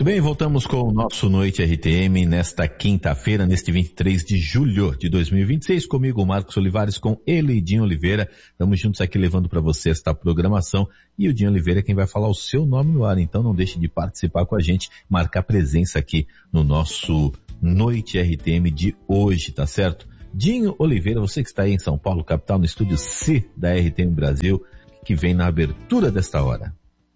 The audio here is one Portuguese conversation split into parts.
Muito bem, voltamos com o nosso Noite RTM nesta quinta-feira, neste 23 de julho de 2026, comigo, Marcos Olivares, com ele, Dinho Oliveira. Estamos juntos aqui levando para você esta programação e o Dinho Oliveira é quem vai falar o seu nome no ar, então não deixe de participar com a gente, marcar presença aqui no nosso Noite RTM de hoje, tá certo? Dinho Oliveira, você que está aí em São Paulo, capital, no estúdio C da RTM Brasil, que vem na abertura desta hora.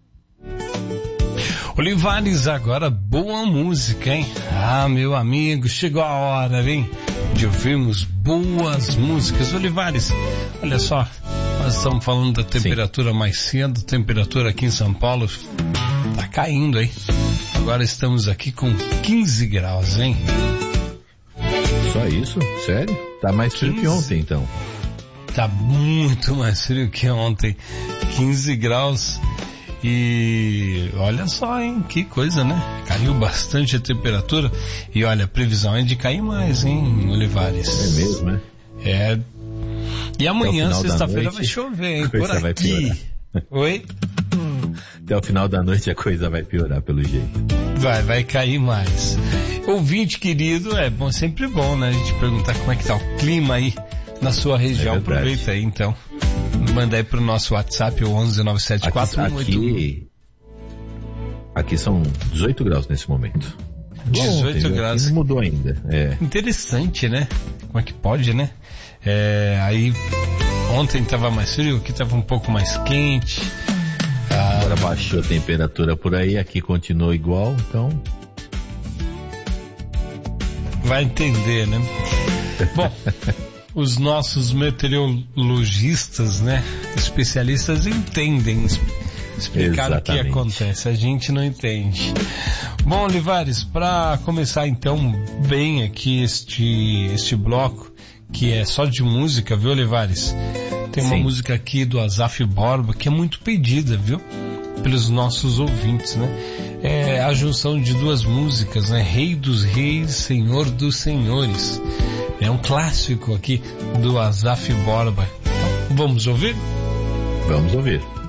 Olivares, agora boa música, hein? Ah, meu amigo, chegou a hora, hein? De ouvirmos boas músicas. Olivares, olha só, nós estamos falando da temperatura mais cedo, temperatura aqui em São Paulo tá caindo, hein? Agora estamos aqui com 15 graus, hein? Só isso? Sério? Tá mais frio que ontem, então. Tá muito mais frio que ontem. 15 graus. E olha só, hein, que coisa, né? Caiu bastante a temperatura e olha, a previsão é de cair mais, hein, Olivares? É mesmo, né? É. E amanhã, sexta-feira, vai chover, hein, por aqui. Oi? Até o final da noite a coisa vai piorar, pelo jeito. Vai cair mais. Ouvinte querido, é bom, sempre bom, né? A gente perguntar como é que tá o clima aí na sua região. Aproveita aí, então. Manda aí pro nosso WhatsApp, o 11974181. Aqui são 18 graus nesse momento. 18 graus. Aqui não mudou ainda. É. Interessante, né? Como é que pode, né? Aí, ontem tava mais frio, aqui tava um pouco mais quente. Agora baixou a temperatura por aí, aqui continuou igual, então... Vai entender, né? Bom... Os nossos meteorologistas, né, especialistas entendem explicar Exatamente. O que acontece, a gente não entende. Bom, Olivares, para começar então bem aqui este bloco, que é só de música, viu, Olivares? Tem uma música aqui do Azaf Borba que é muito pedida, viu? Pelos nossos ouvintes, né? É a junção de duas músicas, né? Rei dos Reis, Senhor dos Senhores. É um clássico aqui do Azaf Borba. Vamos ouvir? Vamos ouvir.